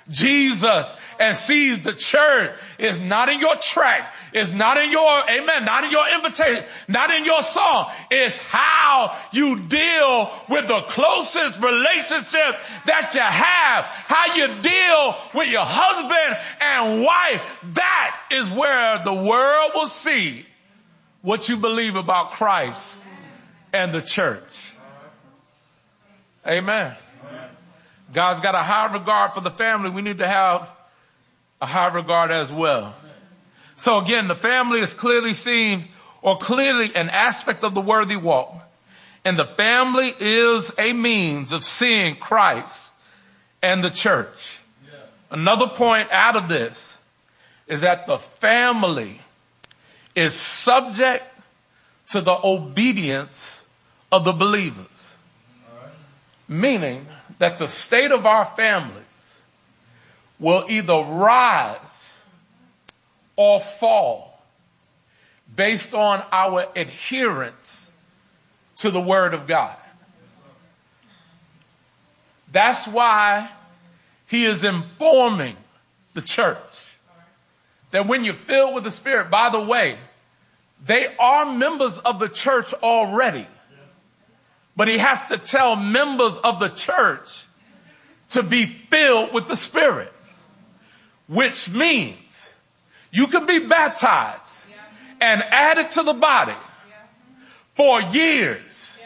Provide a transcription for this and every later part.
Jesus and sees the church is not in your track, is not in your, amen, not in your invitation, not in your song. It's how you deal with the closest relationship that you have, how you deal with your husband and wife. That is where the world will see what you believe about Christ and the church. Amen. God's got a high regard for the family. We need to have a high regard as well. So again, the family is clearly seen, or clearly an aspect of the worthy walk. And the family is a means of seeing Christ and the church. Yeah. Another point out of this is that the family is subject to the obedience of the believers. Right. Meaning that the state of our families will either rise or fall based on our adherence to the Word of God. That's why he is informing the church that when you're filled with the Spirit, by the way, they are members of the church already. But he has to tell members of the church to be filled with the Spirit, which means you can be baptized and added to the body for years,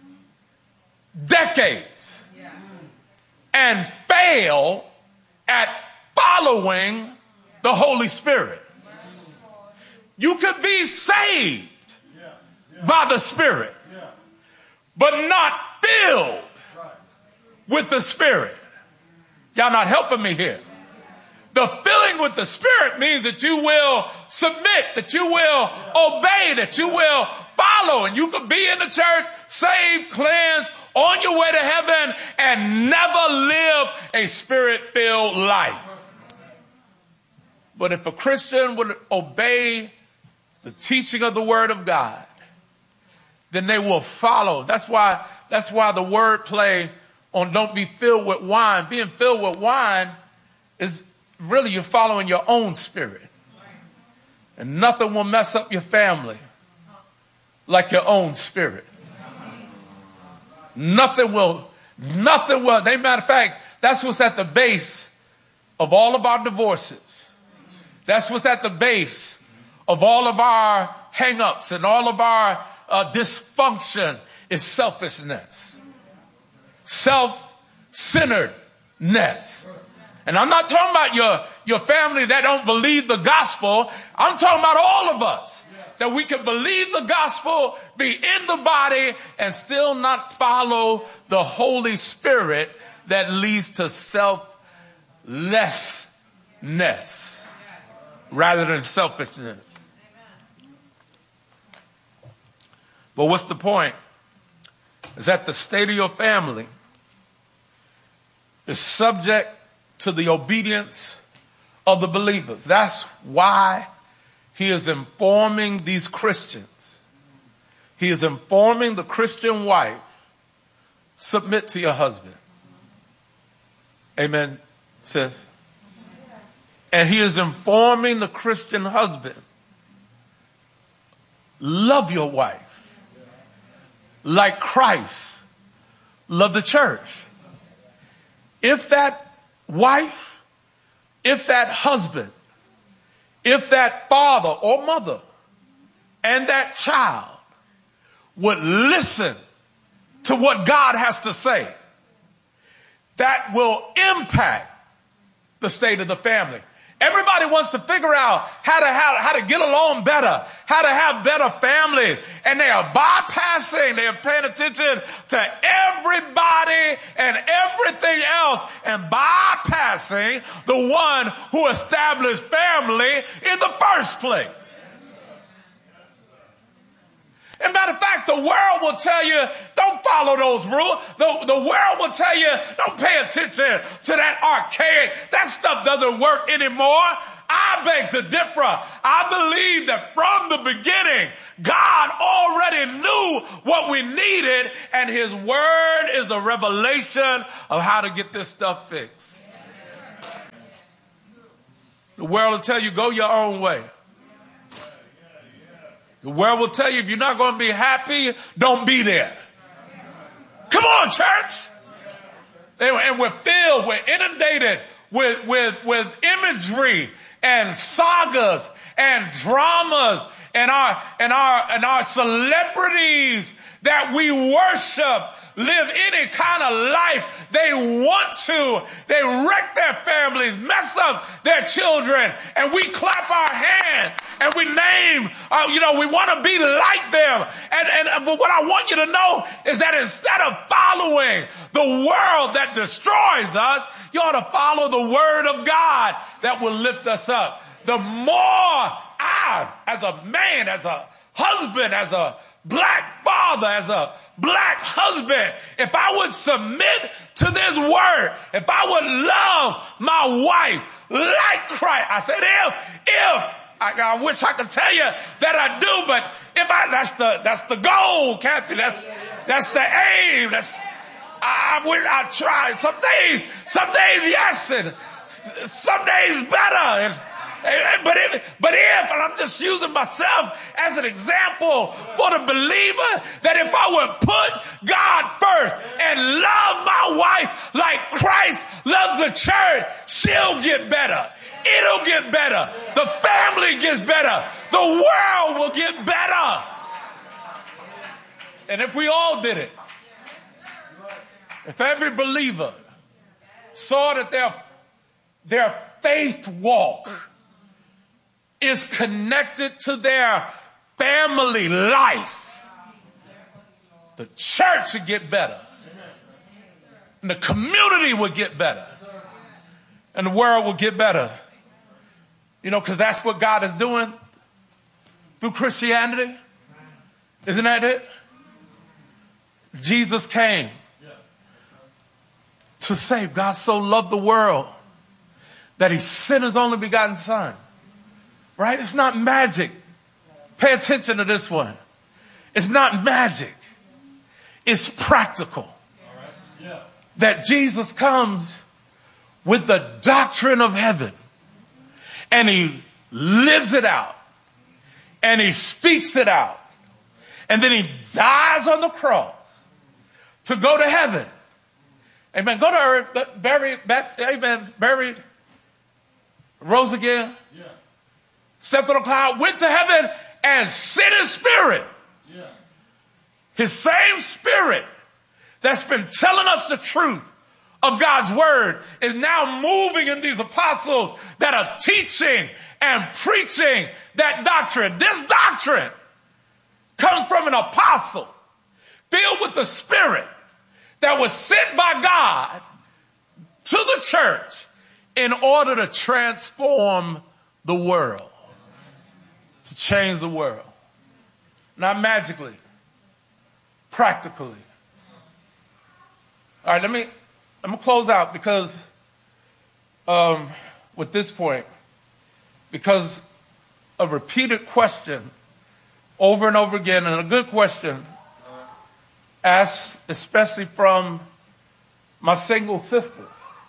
decades, and fail at following the Holy Spirit. You could be saved by the Spirit, but not filled with the Spirit. Y'all not helping me here. The filling with the Spirit means that you will submit, that you will obey, that you will follow, and you could be in the church, saved, cleansed, on your way to heaven, and never live a Spirit-filled life. But if a Christian would obey the teaching of the Word of God, then they will follow. That's why the word play on don't be filled with wine. Being filled with wine is really you're following your own spirit. And nothing will mess up your family like your own spirit. Nothing will. As a matter of fact, that's what's at the base of all of our divorces. That's what's at the base of all of our hang-ups and all of our dysfunction is selfishness, self-centeredness. And I'm not talking about your family that don't believe the gospel. I'm talking about all of us, that we can believe the gospel, be in the body, and still not follow the Holy Spirit that leads to selflessness rather than selfishness. But what's the point? Is that the state of your family is subject to the obedience of the believers. That's why he is informing these Christians. He is informing the Christian wife, submit to your husband. Amen, sis. And he is informing the Christian husband, love your wife like Christ loved the church. If that wife, if that husband, if that father or mother and that child would listen to what God has to say, that will impact the state of the family. Everybody wants to figure out how to get along better, how to have better families. And they are bypassing, they are paying attention to everybody and everything else and bypassing the one who established family in the first place. As a matter of fact, the world will tell you, don't follow those rules. The world will tell you, don't pay attention to that archaic. That stuff doesn't work anymore. I beg to differ. I believe that from the beginning, God already knew what we needed, and his word is a revelation of how to get this stuff fixed. The world will tell you, go your own way. The world will tell you, if you're not going to be happy, don't be there. Come on, church. And we're inundated with imagery and sagas and dramas and our celebrities that we worship live any kind of life they want to. They wreck their families, mess up their children, and we clap our hands and we name, we want to be like them. But what I want you to know is that instead of following the world that destroys us, you ought to follow the word of God that will lift us up. The more I, as a man, as a husband, as a black father, as a black husband, if I would submit to this word, if I would love my wife like Christ, I said if, I wish I could tell you that I do, but that's the goal, Kathy. That's the aim. I try. Some days yes, and some days better. But if, and I'm just using myself as an example for the believer, that if I would put God first and love my wife like Christ loves the church, she'll get better. It'll get better. The family gets better. The world will get better. And if we all did it, if every believer saw that their faith walk is connected to their family life, the church would get better. And the community would get better. And the world will get better. Because that's what God is doing through Christianity. Isn't that it? Jesus came to save. God so loved the world that he sent his only begotten son. Right? It's not magic. Pay attention to this one. It's not magic. It's practical. That Jesus comes with the doctrine of heaven and he lives it out and he speaks it out and then he dies on the cross to go to heaven. Amen. Go to earth, buried, rose again. Yeah. Stepped on a cloud, went to heaven, and sent his spirit. Yeah. His same spirit that's been telling us the truth of God's word is now moving in these apostles that are teaching and preaching that doctrine. This doctrine comes from an apostle filled with the Spirit that was sent by God to the church in order to transform the world. To change the world. Not magically. Practically. All right, I'm going to close out because with this point, because a repeated question over and over again, and a good question asked especially from my single sisters,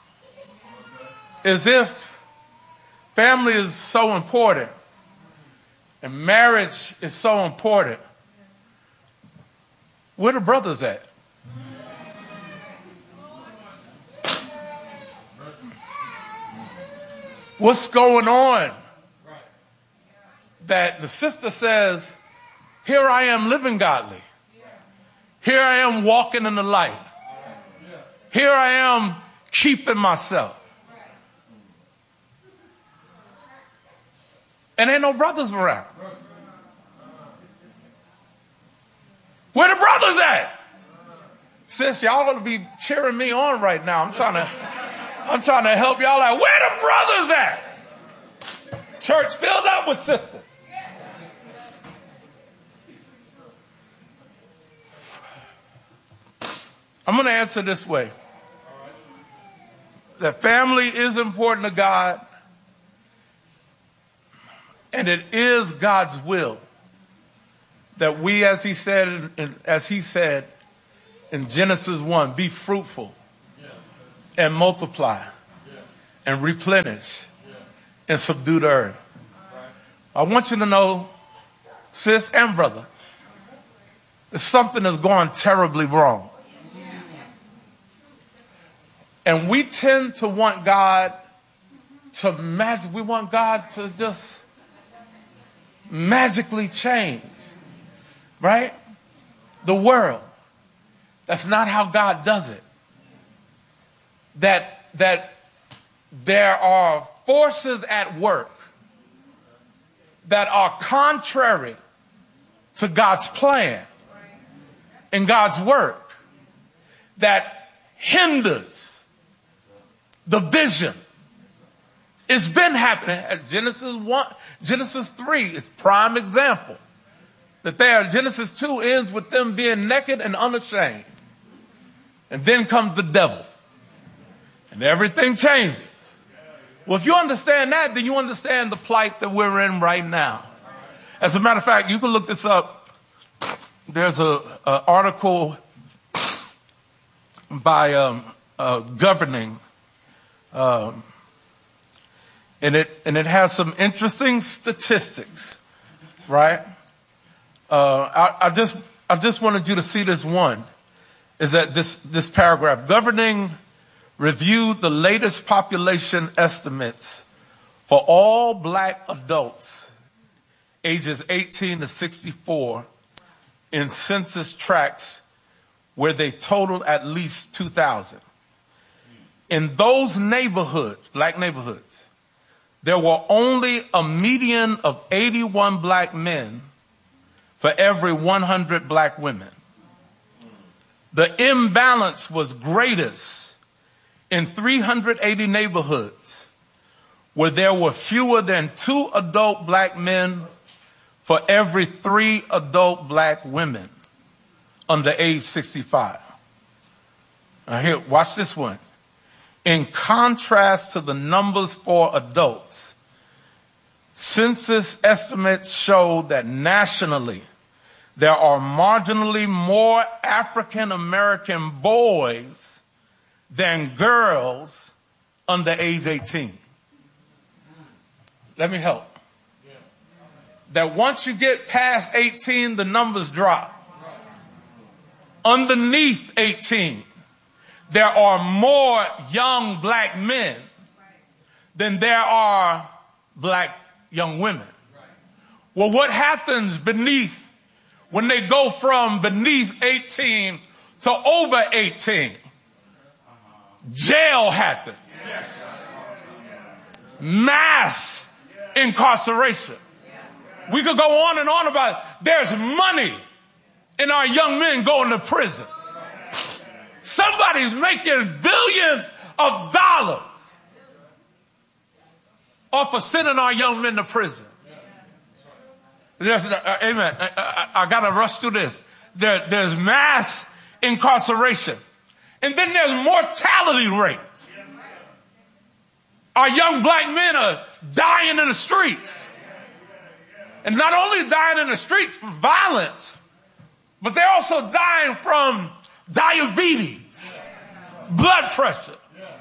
is if family is so important and marriage is so important, where the brothers at? What's going on? That the sister says, here I am living godly. Here I am walking in the light. Here I am keeping myself. And ain't no brothers around. Where the brothers at? Sis, y'all ought to be cheering me on right now. I'm trying to help y'all out. Where the brothers at? Church filled up with sisters. I'm going to answer this way. That family is important to God. And it is God's will that we, as he said in Genesis 1, be fruitful and multiply and replenish and subdue the earth. I want you to know, sis and brother, there's something that's going terribly wrong. And we tend to want God to we want God to just magically change, right? The world. That's not how God does it. That there are forces at work that are contrary to God's plan and God's work that hinders the vision. It's been happening at Genesis 3 is prime example. Genesis 2 ends with them being naked and unashamed. And then comes the devil. And everything changes. Well, if you understand that, then you understand the plight that we're in right now. As a matter of fact, you can look this up. There's an article by Governing, and it has some interesting statistics, right? I just wanted you to see this one. Is that this paragraph? Governing reviewed the latest population estimates for all black adults ages 18 to 64 in census tracts where they totaled at least 2,000. In those neighborhoods, black neighborhoods, there were only a median of 81 black men for every 100 black women. The imbalance was greatest in 380 neighborhoods where there were fewer than 2 adult black men for every 3 adult black women under age 65. Now here, watch this one. In contrast to the numbers for adults, census estimates show that nationally, there are marginally more African American boys than girls under age 18. Let me help. That once you get past 18, the numbers drop. Underneath 18, there are more young black men than there are black young women. Well, what happens when they go from beneath 18 to over 18? Jail happens. Mass incarceration. We could go on and on about it. There's money in our young men going to prison. Somebody's making billions of dollars off of sending our young men to prison. Amen. I got to rush through this. There's mass incarceration. And then there's mortality rates. Our young black men are dying in the streets. And not only dying in the streets from violence, but they're also dying from diabetes, blood pressure.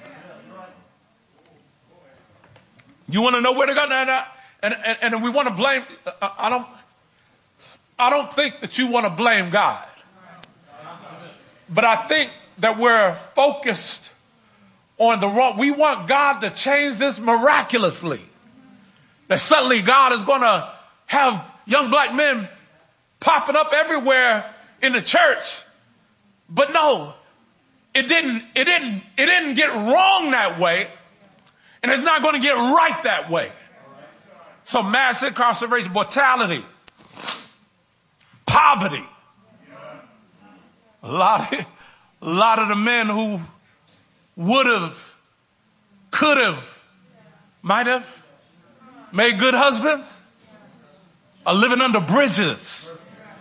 You want to know where they're going? And we want to blame. I don't think that you want to blame God, but I think that we're focused on the wrong. We want God to change this miraculously. That suddenly God is going to have young black men popping up everywhere in the church. But no, it didn't get wrong that way. And it's not going to get right that way. So mass incarceration, mortality, poverty. A lot of the men who would have, could have, might have made good husbands are living under bridges,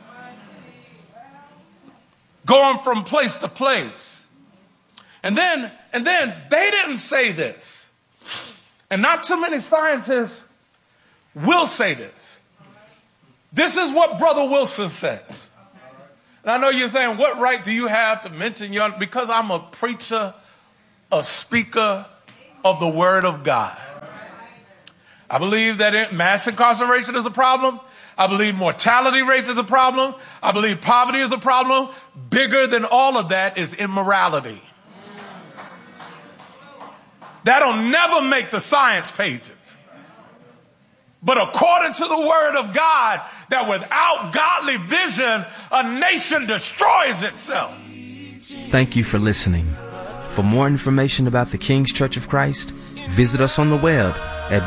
going from place to place. And then they didn't say this. And not too many scientists will say this. This is what Brother Wilson says. And I know you're saying, what right do you have to mention your, because I'm a preacher, a speaker of the word of God. I believe that mass incarceration is a problem. I believe mortality rates is a problem. I believe poverty is a problem. Bigger than all of that is immorality. That'll never make the science pages. But according to the word of God, that without godly vision, a nation destroys itself. Thank you for listening. For more information about the King's Church of Christ, visit us on the web at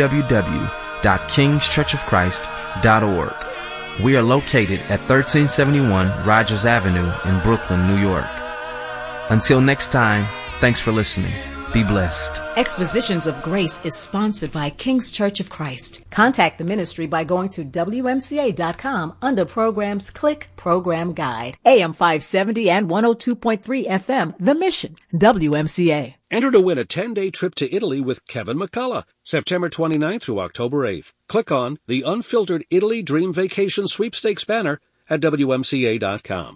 www.kingschurchofchrist.org. We are located at 1371 Rogers Avenue in Brooklyn, New York. Until next time, thanks for listening. Be blessed. Expositions of Grace is sponsored by King's Church of Christ. Contact the ministry by going to WMCA.com under Programs, click Program Guide. AM 570 and 102.3 FM, The Mission, WMCA. Enter to win a 10-day trip to Italy with Kevin McCullough, September 29th through October 8th. Click on the Unfiltered Italy Dream Vacation Sweepstakes banner at WMCA.com.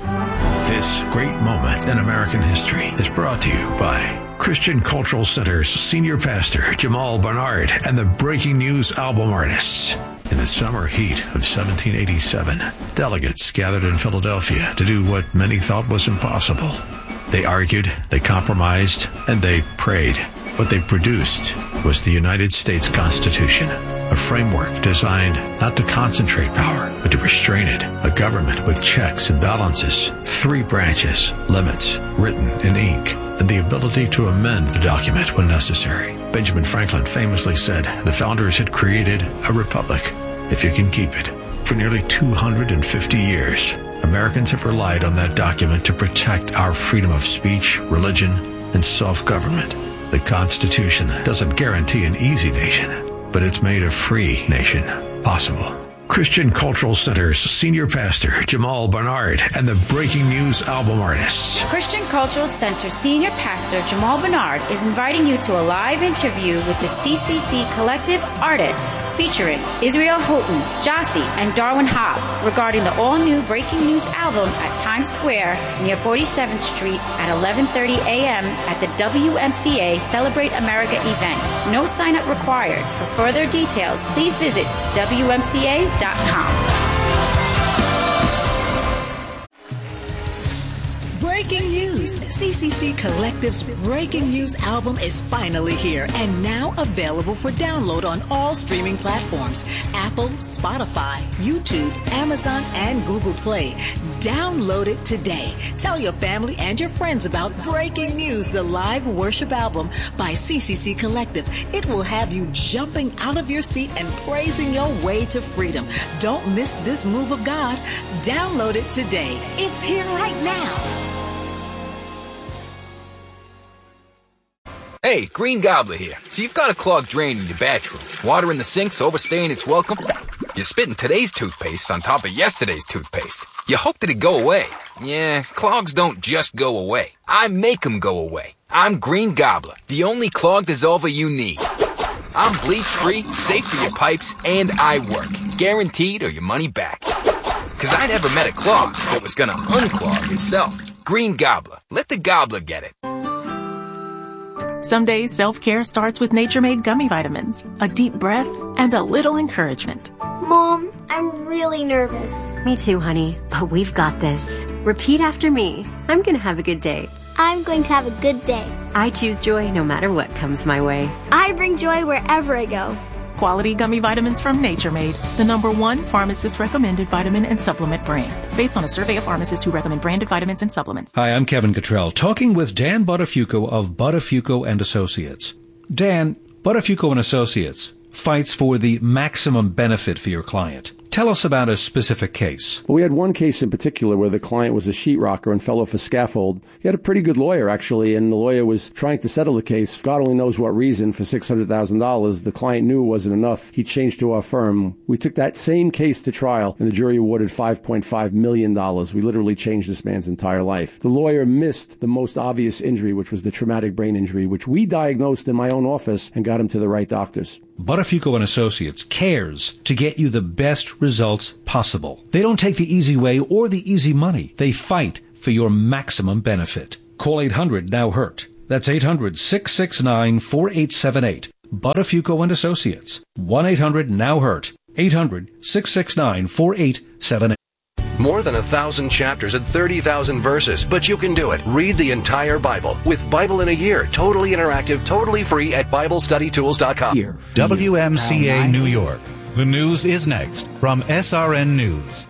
This great moment in American history is brought to you by Christian Cultural Center's senior pastor, Jamal Barnard, and the Breaking News album artists. In the summer heat of 1787, delegates gathered in Philadelphia to do what many thought was impossible. They argued, they compromised, and they prayed. What they produced was the United States Constitution, a framework designed not to concentrate power, but to restrain it, a government with checks and balances, 3 branches, limits, written in ink, and the ability to amend the document when necessary. Benjamin Franklin famously said the founders had created a republic, if you can keep it. For nearly 250 years, Americans have relied on that document to protect our freedom of speech, religion, and self-government. The Constitution doesn't guarantee an easy nation, but it's made a free nation possible. Christian Cultural Center's senior pastor, Jamal Barnard, and the Breaking News album artists. Christian Cultural Center senior pastor Jamal Barnard is inviting you to a live interview with the CCC Collective artists featuring Israel Houghton, Jossie, and Darwin Hobbs regarding the all-new Breaking News album at Times Square near 47th Street at 11:30 a.m. at the WMCA Celebrate America event. No sign-up required. For further details, please visit WMCA.com. Breaking news. CCC Collective's Breaking News album is finally here and now available for download on all streaming platforms: Apple, Spotify, YouTube, Amazon, and Google Play. Download it today. Tell your family and your friends about Breaking News, the live worship album by CCC Collective. It will have you jumping out of your seat and praising your way to freedom. Don't miss this move of God. Download it today. It's here right now. Hey, Green Gobbler here. So you've got a clogged drain in your bathroom. Water in the sink's overstaying its welcome. You're spitting today's toothpaste on top of yesterday's toothpaste. You hope that it go away. Yeah, clogs don't just go away. I make them go away. I'm Green Gobbler, the only clog dissolver you need. I'm bleach-free, safe for your pipes, and I work. Guaranteed or your money back. 'Cause I never met a clog that was gonna unclog itself. Green Gobbler. Let the gobbler get it. Some days self-care starts with Nature-Made gummy vitamins, a deep breath, and a little encouragement. Mom, I'm really nervous. Me too, honey, but we've got this. Repeat after me. I'm going to have a good day. I'm going to have a good day. I choose joy no matter what comes my way. I bring joy wherever I go. Quality gummy vitamins from Nature-Made, the #1 pharmacist-recommended vitamin and supplement brand, based on a survey of pharmacists who recommend branded vitamins and supplements. Hi, I'm Kevin Cottrell, talking with Dan Buttafuoco of Buttafuoco and Associates. Dan, Buttafuoco and Associates fights for the maximum benefit for your client. Tell us about a specific case. Well, we had one case in particular where the client was a sheetrocker and fell off a scaffold. He had a pretty good lawyer, actually, and the lawyer was trying to settle the case. God only knows what reason. For $600,000, the client knew it wasn't enough. He changed to our firm. We took that same case to trial, and the jury awarded $5.5 million. We literally changed this man's entire life. The lawyer missed the most obvious injury, which was the traumatic brain injury, which we diagnosed in my own office and got him to the right doctors. Buttafuoco and Associates cares to get you the best results possible. They don't take the easy way or the easy money. They fight for your maximum benefit. Call 800-NOW-HURT. That's 800-669-4878. Buttafuoco and Associates. 1-800-NOW-HURT. 800-669-4878. More than 1,000 chapters and 30,000 verses, but you can do it. Read the entire Bible with Bible in a Year, totally interactive, totally free at BibleStudyTools.com. WMCA New York. The news is next from SRN News.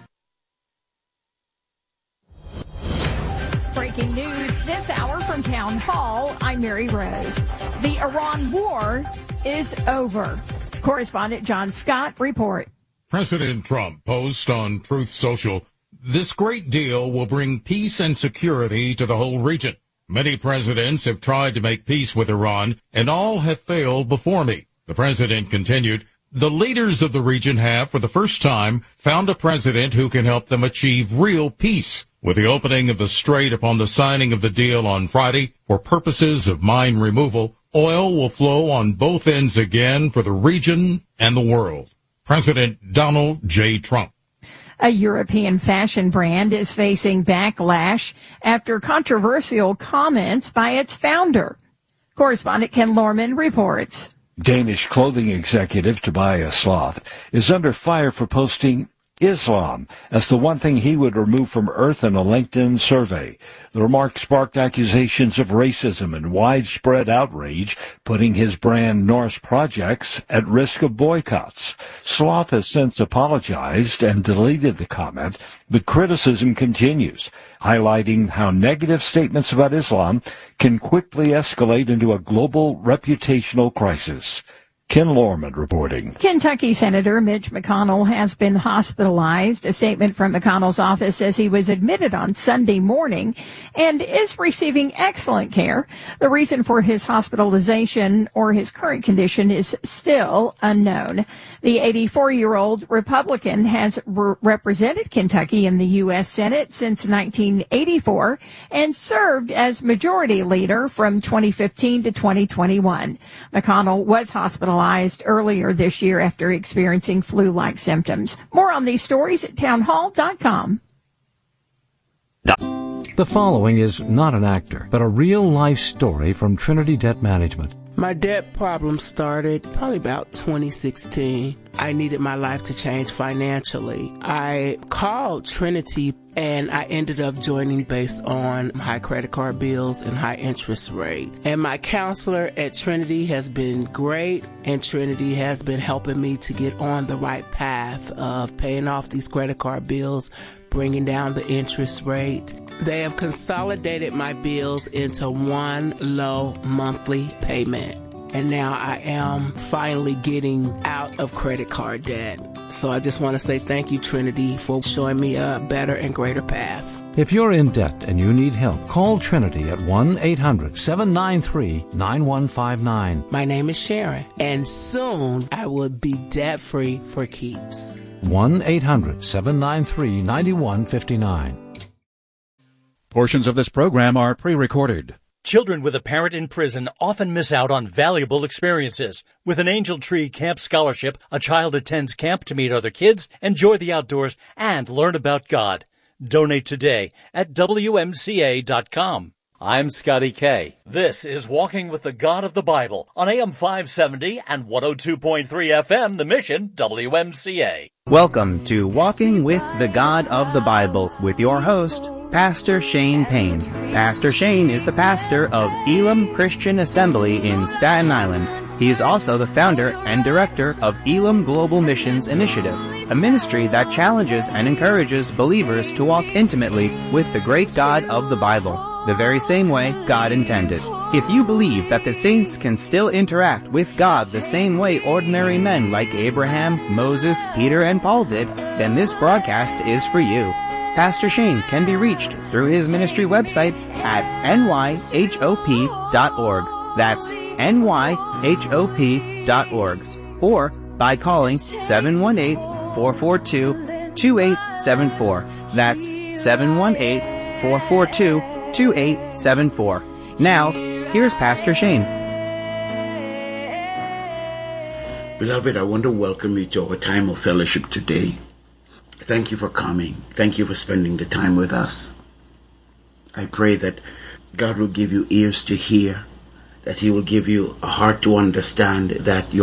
Breaking news this hour from Town Hall. I'm Mary Rose. The Iran war is over. Correspondent John Scott report. President Trump posts on Truth Social, "This great deal will bring peace and security to the whole region. Many presidents have tried to make peace with Iran, and all have failed before me." The president continued, "The leaders of the region have, for the first time, found a president who can help them achieve real peace. With the opening of the strait upon the signing of the deal on Friday for purposes of mine removal, oil will flow on both ends again for the region and the world." President Donald J. Trump. A European fashion brand is facing backlash after controversial comments by its founder. Correspondent Ken Lorman reports. Danish clothing executive Tobias Sloth is under fire for posting Islam as the one thing he would remove from Earth in a LinkedIn survey. The remark sparked accusations of racism and widespread outrage, putting his brand Norse Projects at risk of boycotts. Sloth has since apologized and deleted the comment, but criticism continues, highlighting how negative statements about Islam can quickly escalate into a global reputational crisis. Ken Lorman reporting. Kentucky Senator Mitch McConnell has been hospitalized. A statement from McConnell's office says he was admitted on Sunday morning and is receiving excellent care. The reason for his hospitalization or his current condition is still unknown. The 84-year-old Republican has represented Kentucky in the U.S. Senate since 1984 and served as majority leader from 2015 to 2021. McConnell was hospitalized earlier this year after experiencing flu-like symptoms. More on these stories at townhall.com. The following is not an actor, but a real-life story from Trinity Debt Management. My debt problem started probably about 2016. I needed my life to change financially. I called Trinity and I ended up joining based on high credit card bills and high interest rate. And my counselor at Trinity has been great, and Trinity has been helping me to get on the right path of paying off these credit card bills, bringing down the interest rate. They have consolidated my bills into one low monthly payment. And now I am finally getting out of credit card debt. So I just want to say thank you, Trinity, for showing me a better and greater path. If you're in debt and you need help, call Trinity at 1-800-793-9159. My name is Sharon, and soon I will be debt-free for keeps. 1-800-793-9159. Portions of this program are pre-recorded. Children with a parent in prison often miss out on valuable experiences. With an Angel Tree Camp Scholarship, a child attends camp to meet other kids, enjoy the outdoors, and learn about God. Donate today at WMCA.com. I'm Scotty K. This is Walking with the God of the Bible on AM 570 and 102.3 FM, The Mission, WMCA. Welcome to Walking with the God of the Bible with your host, Pastor Shane Payne. Pastor Shane is the pastor of Elam Christian Assembly in Staten Island. He is also the founder and director of Elam Global Missions Initiative, a ministry that challenges and encourages believers to walk intimately with the great God of the Bible, the very same way God intended. If you believe that the saints can still interact with God the same way ordinary men like Abraham, Moses, Peter, and Paul did, then this broadcast is for you. Pastor Shane can be reached through his ministry website at nyhop.org. That's nyhop.org. Or by calling 718-442-2874. That's 718-442-2874. Now, here's Pastor Shane. Beloved, I want to welcome you to our time of fellowship today. Thank you for coming. Thank you for spending the time with us. I pray that God will give you ears to hear, that He will give you a heart to understand that